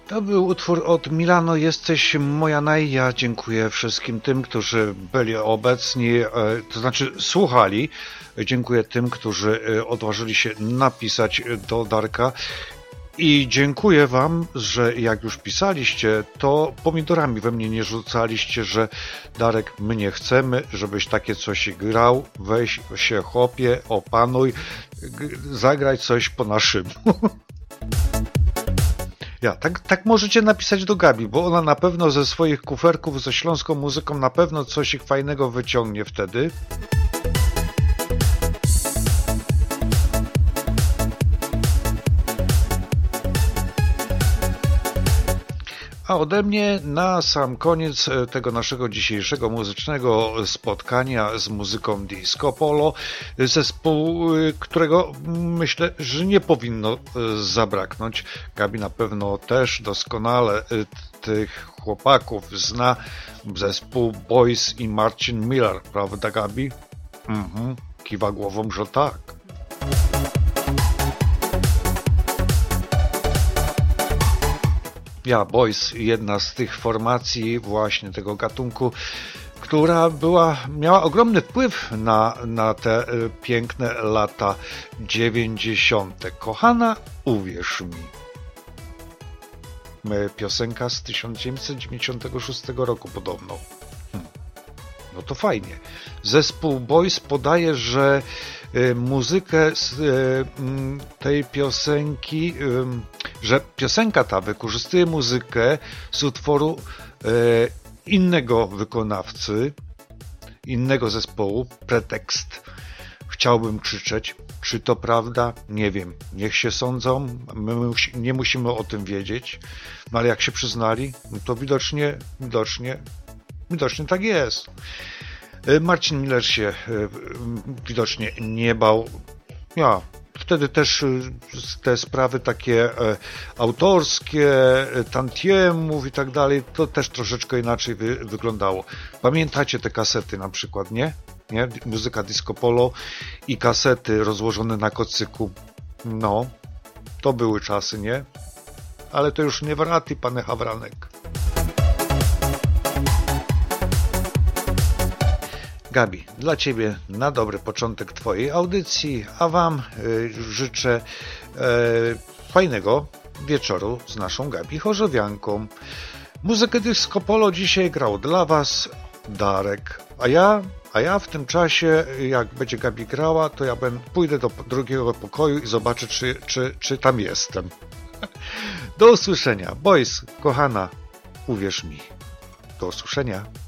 To był utwór od Milano, Jesteś moja naj. Ja dziękuję wszystkim tym, którzy byli obecni, to znaczy słuchali. Dziękuję tym, którzy odważyli się napisać do Darka. I dziękuję wam, że jak już pisaliście, to pomidorami we mnie nie rzucaliście, że Darek, my nie chcemy, żebyś takie coś grał, weź się chłopie, opanuj, zagraj coś po naszemu. Ja, tak możecie napisać do Gabi, bo ona na pewno ze swoich kuferków ze śląską muzyką na pewno coś fajnego wyciągnie wtedy. A ode mnie na sam koniec tego naszego dzisiejszego muzycznego spotkania z muzyką Disco Polo, zespół, którego myślę, że nie powinno zabraknąć. Gabi na pewno też doskonale tych chłopaków zna, zespół Boys i Marcin Miller, prawda Gabi? Kiwa głową, że tak. Ja, Boys, jedna z tych formacji właśnie tego gatunku, która miała ogromny wpływ na te piękne lata 90. Kochana, uwierz mi. Piosenka z 1996 roku podobno. No to fajnie. Zespół Boys podaje, że muzykę z tej piosenki, że piosenka ta wykorzystuje muzykę z utworu innego wykonawcy, innego zespołu, Pretekst. Chciałbym krzyczeć, czy to prawda? Nie wiem. Niech się sądzą, my nie musimy o tym wiedzieć, no ale jak się przyznali, no to widocznie tak jest. Marcin Miller się widocznie nie bał. Ja, wtedy też te sprawy takie autorskie, tantiemów i tak dalej, to też troszeczkę inaczej wyglądało. Pamiętacie te kasety na przykład, nie? Muzyka Disco Polo i kasety rozłożone na kocyku. No, to były czasy, nie? Ale to już nie wraty, panie Hawranek. Gabi, dla Ciebie na dobry początek Twojej audycji, a Wam życzę fajnego wieczoru z naszą Gabi Chorzowianką. Muzykę Disco Polo dzisiaj grał dla Was Darek, a ja w tym czasie, jak będzie Gabi grała, to ja pójdę do drugiego pokoju i zobaczę, czy tam jestem. Do usłyszenia. Boys, kochana, uwierz mi. Do usłyszenia.